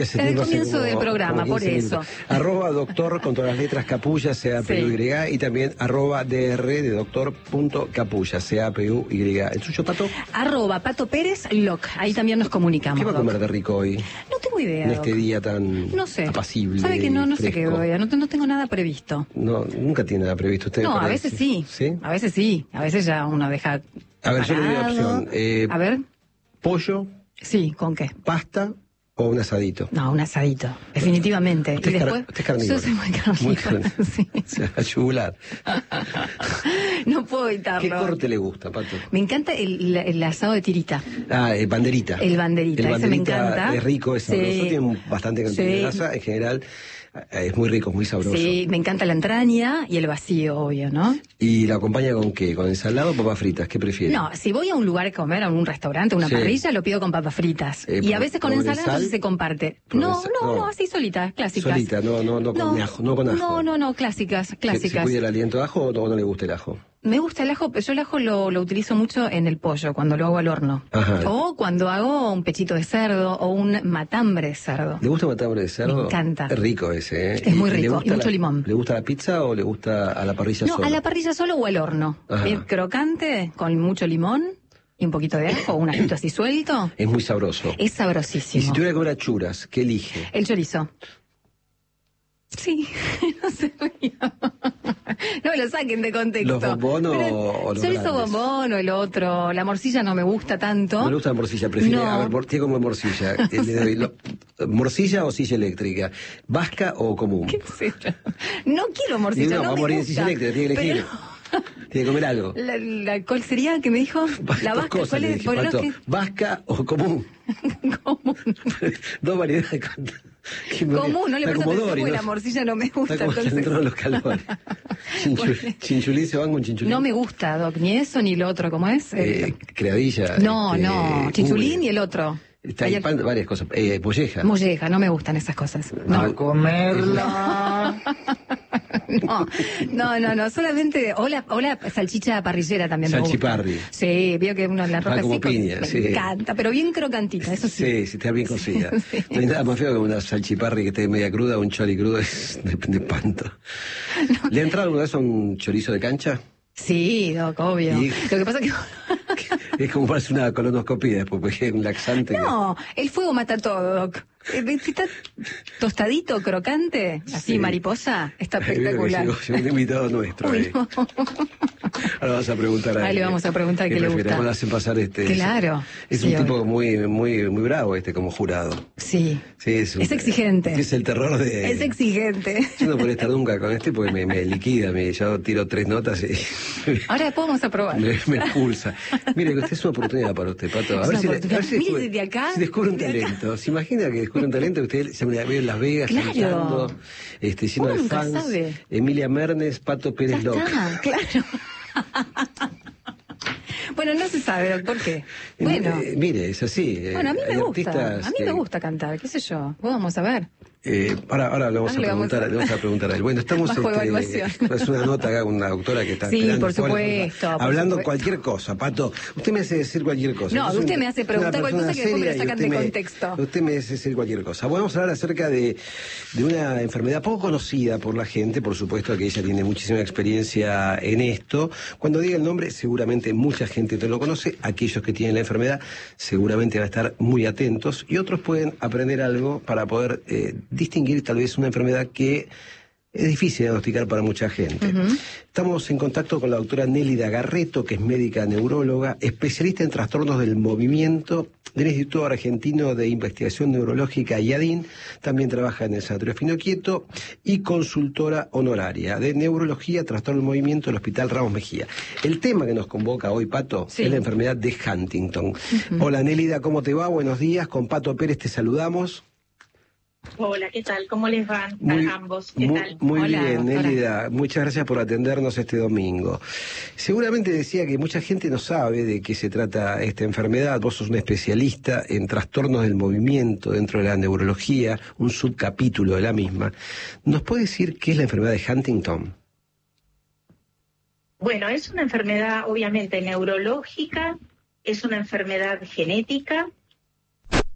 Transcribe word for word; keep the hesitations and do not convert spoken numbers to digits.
Ese Desde el tiempo hace comienzo como- del programa, como por quince eso. minutos. Arroba doctor con todas las letras Capulla, C A P U Y, y también arroba dr de doctor punto capulla, C A P U Y. ¿El suyo, Pato? Arroba Pato Pérez Loc. Ahí también nos comunicamos. ¿Qué va a Doc. comer de rico hoy? No tengo idea. En este Doc. día tan No sé. apacible. ¿Sabe que no? No sé qué fresco. voy a- no, no tengo nada previsto. No, nunca tiene nada previsto usted. No, me a parece. veces sí. ¿Sí? A veces sí. A veces ya uno deja. A ver, yo le doy una parado. opción. Eh, A ver. pollo, Sí, ¿con qué? pasta o un asadito. No, un asadito. Definitivamente. Usted Y es car- después. usted es carnívoro. Yo soy muy carnívora. Muy carnívoro. Sí. O sea, a yugular. No puedo evitarlo. ¿Qué corte le gusta, Pato? Me encanta el, el asado de tirita. Ah, el banderita. El banderita, El ese me banderita encanta. es rico, es Sí. sabroso, tiene bastante cantidad Sí. de grasa. En general, eh, es muy rico, es muy sabroso. Sí, me encanta la entraña y el vacío, obvio, ¿no? ¿Y la acompaña con qué? ¿Con ensalada o papas fritas? ¿Qué prefiere? No, si voy a un lugar a comer, a un restaurante, a una Sí. parrilla, lo pido con papas fritas. Eh, y a veces con ensalada, provenzal. entonces se comparte. No, Provenzal, no, no. no, así solita, clásicas. Solita, no, no, no con ajo, no con ajo. No, no, no, clásicas, ¿Se, se clásicas. cuida el aliento de ajo o no, no le gusta el ajo? Me gusta el ajo, pero yo el ajo lo, lo utilizo mucho en el pollo, cuando lo hago al horno. Ajá. O cuando hago un pechito de cerdo o un matambre de cerdo. ¿Le gusta matambre de cerdo? Me encanta. Es rico ese, ¿eh? Es muy ¿Y- y le rico, gusta y mucho la- limón. ¿Le gusta la pizza o le gusta a la parrilla No, solo? a la parrilla solo o al horno. Ajá. Bien crocante, con mucho limón y un poquito de ajo, un ajito así suelto. Es muy sabroso. Es Y sabrosísimo. si tuviera que comer achuras, ¿qué elige? El chorizo. Sí, no se ría. No me lo saquen de contexto. ¿Los bombón o- Pero o los chorizo grandes? bombón o el otro. La morcilla no me gusta tanto. No le gusta la morcilla, prefiere, No. a ver, mor- ¿qué come morcilla? El de hoy, lo- ¿Morcilla o silla eléctrica? ¿Vasca o común? ¿Qué sé yo? No quiero Y morcilla, no, no, va a me morir de gusta. silla eléctrica, tiene que elegir. Pero- Tiene que comer algo. La, la- ¿Cuál sería que me dijo? La Dos vasca, cosas ¿cuál le es? dije, Bueno, Pato. que- ¿Vasca o común? común. Dos variedades de cosas. Que me- Común, no le está presto como atención Dory, porque ¿no? la morcilla no me gusta. Está como entonces- entrando en los calores. Chinchu- Chinchulín, ¿se van con chinchulín? No me gusta, Doc, ni eso ni lo otro, ¿cómo es? Eh, El- creadilla. no, este, no, chinchulín ubre. y el otro. Está Hay hay el- pan- varias cosas. Eh, molleja. Molleja, no me gustan esas cosas. No. A comerla. No, no, no, no, solamente, o la, o la salchicha parrillera también me gusta. Salchiparri. Sí, veo que uno la Va roja como así, con- piña, me sí. encanta, pero bien crocantita, eso sí. Sí, sí, está bien cocida. Sí. No hay nada más feo que una salchiparri que esté media cruda, un chori crudo, es de, de espanto. ¿Le ha entrado alguna vez a un chorizo de cancha? Sí, Doc, obvio. Y- Lo que pasa es que... Es como parece una colonoscopia después, porque es un laxante. que- No, el fuego mata todo, Doc. Eh, Si está tostadito, crocante, así Sí. mariposa, está Ay, mira que espectacular. llegó- llegó un invitado nuestro. Uy, eh. no. Ahora vamos a preguntar a Ahí él, le eh, vamos a preguntar qué le prefiere. gusta. ¿Cómo le hacen pasar este? Claro, Es sí, un obvio. tipo muy, muy, muy bravo este como jurado. Sí, Sí, es, un- Es exigente. Es el terror de. es exigente. Yo no podría estar nunca con este porque me, me liquida, me, yo tiro tres notas y Ahora después vamos a probar. me, me expulsa. Mire, usted es una oportunidad para usted, Pato. A Es ver, una si, le- a oportunidad. ver si Mire, descubre, desde acá, si descubre un desde acá. talento. ¿Se imagina que descubre un talento? Usted se me ve en Las Vegas Claro. cantando, este, lleno Uno de nunca fans. sabe. Emilia Mernes, Pato Ya Pérez Loc. está, claro. Bueno, no se sabe, Doc, ¿por qué? Bueno, Eh, mire, es así. eh, bueno, a mí hay me gusta. artistas A mí que- me gusta cantar, qué sé yo. Vamos a ver. Eh, ahora, ahora le vamos, Ahora a le vamos preguntar, a- le vamos a preguntar a él. Bueno, estamos Bajo este, evaluación. es una nota acá con una doctora que está Sí, esperando por todas las supuesto, cosas. por hablando supuesto. cualquier cosa, Pato. Usted me hace decir cualquier cosa. No, Yo soy usted una- me hace una preguntar cualquier persona cosa que después me lo seria y sacan usted de me- contexto. Usted me hace decir cualquier cosa. Bueno, vamos a hablar acerca de, de una enfermedad poco conocida por la gente, por supuesto que ella tiene muchísima experiencia en esto. Cuando diga el nombre, seguramente mucha gente te lo conoce. Aquellos que tienen la enfermedad seguramente van a estar muy atentos y otros pueden aprender algo para poder eh, distinguir tal vez una enfermedad que es difícil diagnosticar para mucha gente. Ujú. Estamos en contacto con la doctora Nélida Garreto, que es médica neuróloga, especialista en trastornos del movimiento del Instituto Argentino de Investigación Neurológica IADIN. También trabaja en el Sanatorio Fino Quieto y consultora honoraria de neurología, trastorno del movimiento del Hospital Ramos Mejía. El tema que nos convoca hoy, Pato, Sí. es la enfermedad de Huntington. Hola Nélida, ¿cómo te va? Buenos días. Con Pato Pérez te saludamos. Hola, ¿qué tal? ¿Cómo les van Muy, a ambos? ¿Qué muy, tal? muy Hola, bien, doctora. Nélida. Muchas gracias por atendernos este domingo. Seguramente decía que mucha gente no sabe de qué se trata esta enfermedad. Vos sos un especialista en trastornos del movimiento dentro de la neurología, un subcapítulo de la misma. ¿Nos puede decir qué es la enfermedad de Huntington? Bueno, es una enfermedad obviamente neurológica, es una enfermedad genética